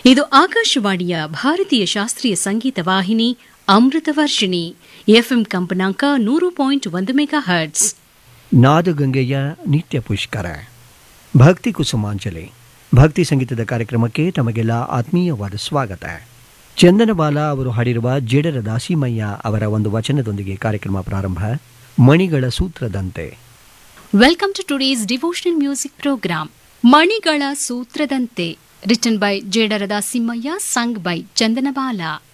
ಇದು ಆಕಾಶವಾಣಿಯ ಭಾರತೀಯ ಶಾಸ್ತ್ರೀಯ ಸಂಗೀತ ವಾಹಿನಿ ಅಮೃತ ವರ್ಷಿಣಿ ಎಫ್ಎಂ ಕಂಪನಾಂಕ 100.1 ಮೆಗಾ ಹರ್ಟ್ಸ್. ನಾದಗಂಗೆಯ ನಿತ್ಯ ಪುಷ್ಕರ ಭಕ್ತಿ ಕುಸುಮಾಂಜಲಿ ಭಕ್ತಿ ಸಂಗೀತದ ಕಾರ್ಯಕ್ರಮಕ್ಕೆ ತಮಗೆಲ್ಲ ಆತ್ಮೀಯವಾದ ಸ್ವಾಗತ. ಚಂದನಬಾಲ ಅವರು ಹಾಡಿರುವ ಜೇಡರ ದಾಸಿಮಯ್ಯ ಅವರ ಒಂದು ವಚನದೊಂದಿಗೆ ಕಾರ್ಯಕ್ರಮ ಪ್ರಾರಂಭ. ಮಣಿಗಳ ಸೂತ್ರದಂತೆ. Welcome to today's devotional music program. ಮಣಿಗಳ ಸೂತ್ರದಂತೆ, written by Jedara Dasimayya, sung by Chandanabala.